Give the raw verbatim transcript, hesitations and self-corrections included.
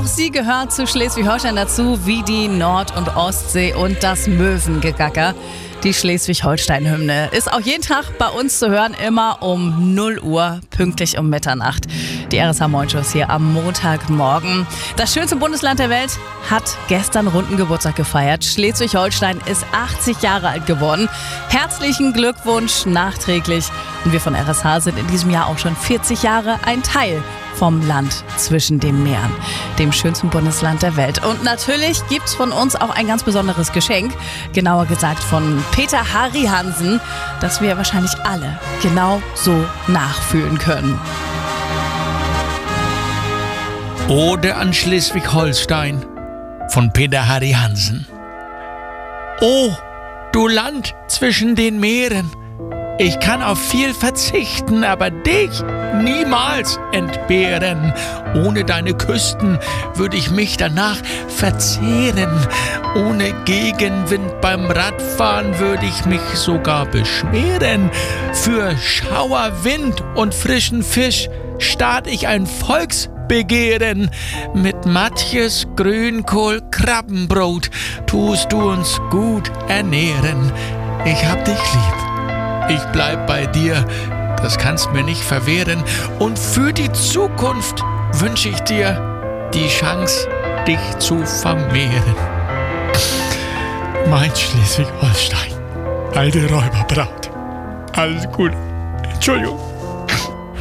sie gehört zu Schleswig-Holstein dazu, wie die Nord- und Ostsee und das Möwengegacker. Die Schleswig-Holstein-Hymne ist auch jeden Tag bei uns zu hören, immer um null Uhr, pünktlich um Mitternacht. Die R S H-Morgenshow hier am Montagmorgen. Das schönste Bundesland der Welt hat gestern runden Geburtstag gefeiert. Schleswig-Holstein ist achtzig Jahre alt geworden. Herzlichen Glückwunsch nachträglich. Und wir von R S H sind in diesem Jahr auch schon vierzig Jahre ein Teil vom Land zwischen den Meeren, dem schönsten Bundesland der Welt. Und natürlich gibt's von uns auch ein ganz besonderes Geschenk, genauer gesagt von Peter Harry Hansen, das wir wahrscheinlich alle genau so nachfühlen können. Ode an Schleswig-Holstein von Peter Harry Hansen. O, du Land zwischen den Meeren, ich kann auf viel verzichten, aber dich niemals entbehren. Ohne deine Küsten würde ich mich danach verzehren. Ohne Gegenwind beim Radfahren würde ich mich sogar beschweren. Für Schauerwind und frischen Fisch start ich ein Volksbegehren. Mit Matjes, Grünkohl, Krabbenbrot tust du uns gut ernähren. Ich hab dich lieb. Ich bleib bei dir, das kannst mir nicht verwehren. Und für die Zukunft wünsche ich dir die Chance, dich zu vermehren. Mein Schleswig-Holstein, alte Räuberbraut. Alles Gute. Entschuldigung.